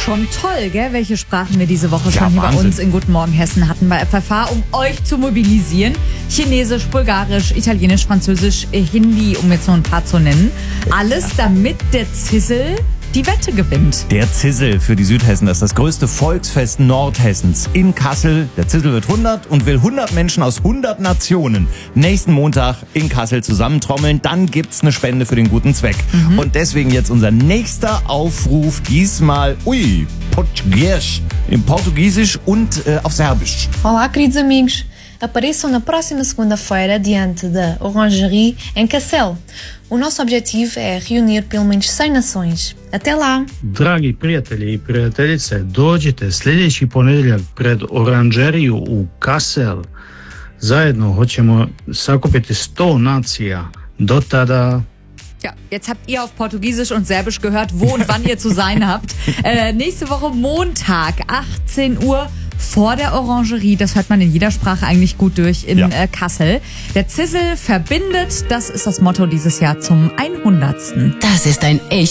schon toll, gell? Welche Sprachen wir diese Woche Ja, schon hier bei Wahnsinn. uns in Guten Morgen Hessen hatten bei FFH, um euch zu mobilisieren. Chinesisch, Bulgarisch, Italienisch, Französisch, Hindi, um jetzt nur ein paar zu nennen. Alles, damit der Zissel die Wette gewinnt. Der Zissel für die Südhessen, das ist das größte Volksfest Nordhessens in Kassel. Der Zissel wird 100 und will 100 Menschen aus 100 Nationen nächsten Montag in Kassel zusammentrommeln. Dann gibt's eine Spende für den guten Zweck. Und deswegen jetzt unser nächster Aufruf, diesmal, im Portugiesisch und auf Serbisch. Olá, queridos amigos. Apareçam na próxima segunda-feira diante da Orangerie em Cassel. O nosso objetivo é reunir pelo menos 100 nações. Até lá! Dragi prijatelji i prijateljice, dođite sljedeći ponedjeljak pred Oranžeriju u Kassel. Zajedno hoćemo sakupiti 100 nacija. Do tada... Ja, jetzt habt ihr auf Portugiesisch und Serbisch gehört, wo und wann ihr zu sein habt. Nächste Woche Montag, 18 Uhr vor der Orangerie. Das hört man in jeder Sprache eigentlich gut durch in Kassel. Der Zissel verbindet, das ist das Motto dieses Jahr zum 100. Das ist ein echt